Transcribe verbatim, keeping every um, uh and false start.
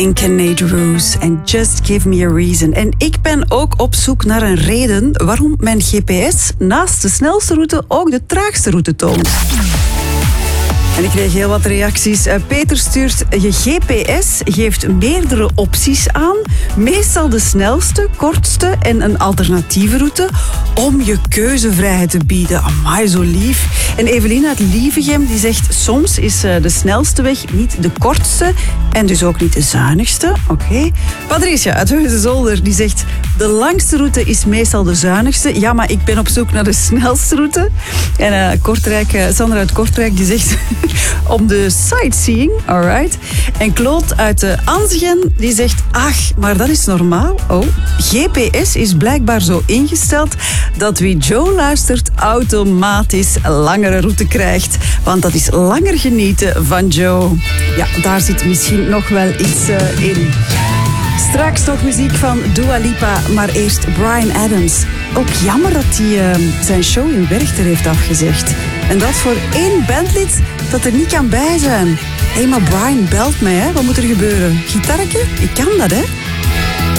Incarnate Rose en Just Give Me a Reason. En ik ben ook op zoek naar een reden waarom mijn G P S naast de snelste route ook de traagste route toont. En ik kreeg heel wat reacties. Peter stuurt, je G P S geeft meerdere opties aan. Meestal de snelste, kortste en een alternatieve route om je keuzevrijheid te bieden. Amai, zo lief. En Evelien uit Lievegem die zegt, soms is de snelste weg niet de kortste en dus ook niet de zuinigste. Oké. Okay. Patricia uit Heusden-Zolder die zegt, de langste route is meestal de zuinigste. Ja, maar ik ben op zoek naar de snelste route. En uh, Kortrijk, uh, Sandra uit Kortrijk die zegt, om de sightseeing, alright. En Claude uit de Ansgen die zegt, ach, maar dat is normaal. Oh, G P S is blijkbaar zo ingesteld dat wie Joe luistert automatisch langere route krijgt. Want dat is langer genieten van Joe. Ja, daar zit misschien nog wel iets uh, in. Straks nog muziek van Dua Lipa, maar eerst Bryan Adams. Ook jammer dat hij uh, zijn show in Werchter heeft afgezegd. En dat voor één bandlid dat er niet kan bij zijn. Hé, hey, maar Bryan belt mij, hè. Wat moet er gebeuren? Gitarretje? Ik kan dat, hè.